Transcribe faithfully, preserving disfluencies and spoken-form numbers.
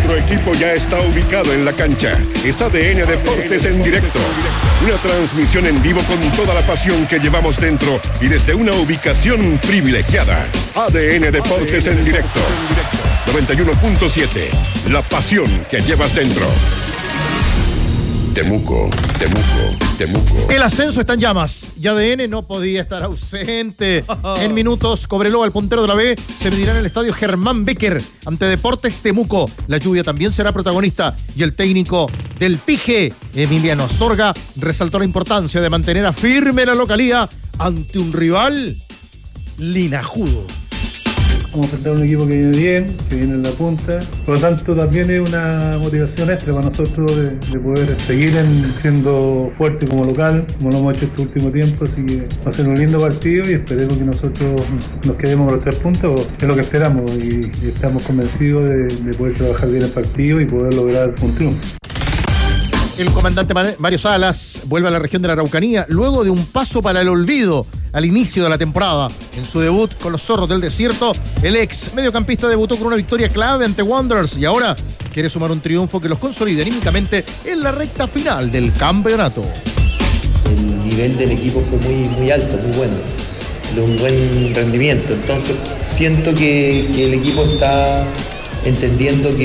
Nuestro equipo ya está ubicado en la cancha. Es A D N Deportes en directo. Una transmisión en vivo con toda la pasión que llevamos dentro y desde una ubicación privilegiada. A D N Deportes en directo. noventa y uno punto siete. La pasión que llevas dentro. Temuco, Temuco, Temuco. El ascenso está en llamas y A D N no podía estar ausente. En minutos, Cobreloa, el puntero de la B, se medirá en el estadio Germán Becker ante Deportes Temuco. La lluvia también será protagonista y el técnico del Pige, Emiliano Astorga, resaltó la importancia de mantener a firme la localía ante un rival linajudo. Vamos a enfrentar un equipo que viene bien, que viene en la punta. Por lo tanto, también es una motivación extra para nosotros de, de poder seguir en, siendo fuerte como local, como lo hemos hecho este último tiempo. Así que va a ser un lindo partido y esperemos que nosotros nos quedemos con los tres puntos. Es lo que esperamos y, y estamos convencidos de, de poder trabajar bien el partido y poder lograr un triunfo. El comandante Mario Salas vuelve a la región de la Araucanía luego de un paso para el olvido al inicio de la temporada. En su debut con los Zorros del Desierto, el ex mediocampista debutó con una victoria clave ante Wanderers y ahora quiere sumar un triunfo que los consolide anímicamente en la recta final del campeonato. El nivel del equipo fue muy, muy alto, muy bueno, de un buen rendimiento. Entonces siento que, que el equipo está entendiendo que